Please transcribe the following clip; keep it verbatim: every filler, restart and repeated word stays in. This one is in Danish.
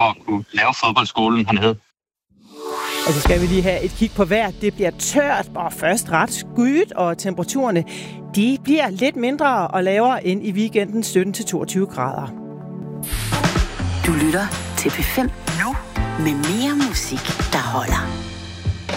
at kunne lave fodboldskolen hernede. Og så skal vi lige have et kig på vejret. Det bliver tørt og først ret skyet, og temperaturerne de bliver lidt mindre og lavere end i weekenden sytten til toogtyve grader. Du lytter til P fem nu med mere musik, der holder.